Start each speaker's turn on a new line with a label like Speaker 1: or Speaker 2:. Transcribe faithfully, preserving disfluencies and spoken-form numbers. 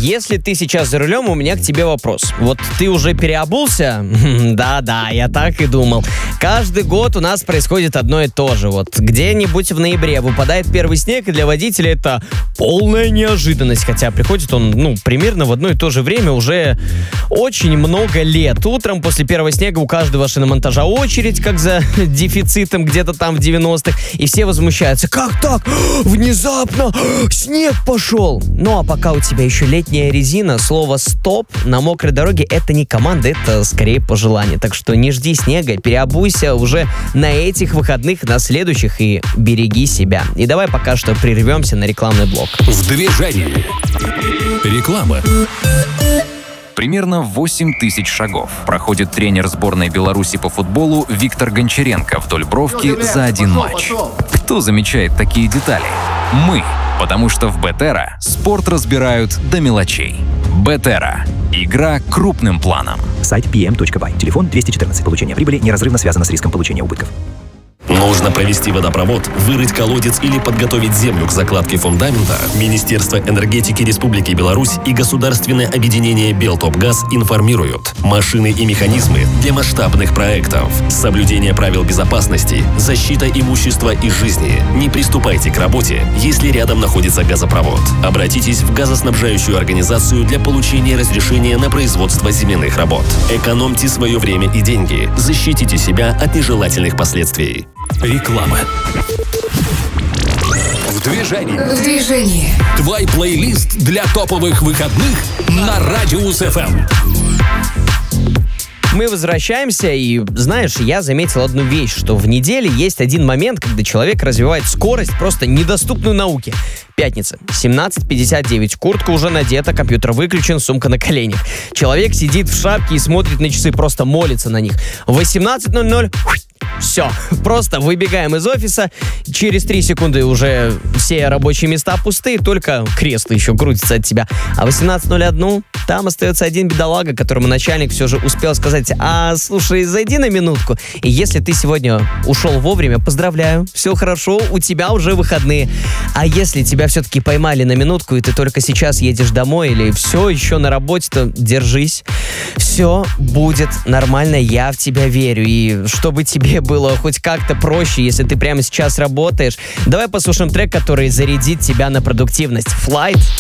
Speaker 1: Если ты сейчас за рулем, у меня к тебе вопрос. Вот ты уже переобулся? Да-да, я так и думал. Каждый год у нас происходит одно и то же. Вот где-нибудь в ноябре выпадает первый снег, и для водителя это полная неожиданность. Хотя приходит он, ну, примерно в одно и то же время уже очень много лет. Утром после первого снега у каждого шиномонтажа очередь, как за дефицитом где-то там в девяностых. И все возмущаются. Как так? Внезапно снег пошел. Ну, а пока у тебя еще летняя резина, слово «стоп» на мокрой дороге — это не команда, это скорее пожелание. Так что не жди снега, переобуйся уже на этих выходных, на следующих, и береги себя. И давай пока что прервемся на рекламный блок.
Speaker 2: В движении. Реклама.
Speaker 3: Примерно восемь тысяч шагов проходит тренер сборной Беларуси по футболу Виктор Гончаренко вдоль бровки за один матч. Кто замечает такие детали? Мы. Потому что в Бетера спорт разбирают до мелочей. Бетера. Игра крупным планом.
Speaker 4: Сайт пи эм точка бай. Телефон двести четырнадцать. Получение прибыли неразрывно связано с риском получения убытков.
Speaker 2: Нужно провести водопровод, вырыть колодец или подготовить землю к закладке фундамента? Министерство энергетики Республики Беларусь и государственное объединение «Белтопгаз» информируют. Машины и механизмы для масштабных проектов. Соблюдение правил безопасности, защита имущества и жизни. Не приступайте к работе, если рядом находится газопровод. Обратитесь в газоснабжающую организацию для получения разрешения на производство земляных работ. Экономьте свое время и деньги. Защитите себя от нежелательных последствий. Реклама. В движении.
Speaker 5: В движении.
Speaker 2: Твой плейлист для топовых выходных на Радиус эф эм.
Speaker 1: Мы возвращаемся, и, знаешь, я заметил одну вещь, что в неделе есть один момент, когда человек развивает скорость, просто недоступную науке. Пятница, семнадцать пятьдесят девять, куртка уже надета, компьютер выключен, сумка на коленях. Человек сидит в шапке и смотрит на часы, просто молится на них. восемнадцать ноль ноль, все, просто выбегаем из офиса, через три секунды уже все рабочие места пустые, только кресло еще крутится от тебя. А восемнадцать ноль один, там остается один бедолага, которому начальник все же успел сказать: а, слушай, зайди на минутку. И если ты сегодня ушел вовремя, поздравляю, все хорошо, у тебя уже выходные. А если тебя все-таки поймали на минутку, и ты только сейчас едешь домой или все еще на работе, то держись. Все будет нормально, я в тебя верю. И чтобы тебе было хоть как-то проще, если ты прямо сейчас работаешь, давай послушаем трек, который зарядит тебя на продуктивность. Flight